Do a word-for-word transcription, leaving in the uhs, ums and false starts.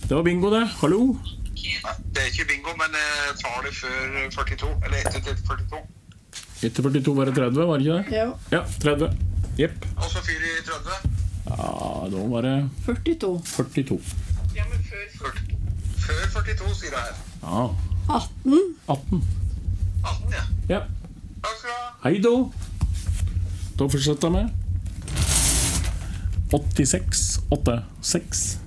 Det var bingo det, hallo. Nei, det er ikke bingo, men jeg tar det før førtito, eller etter til førtito. Etter førtito var det tretti, var det ikke det? Ja. Ja, tretti. Jepp. Og så fyr i tretti. Ja, da var det førtito. førtito. Ja, men før førtito. Før førtito, sier jeg her. Ja, atten. atten. atten, ja. Ja, Takk skal du ha. hei da. Da fortsetter jeg med åttiseks, åttiseks.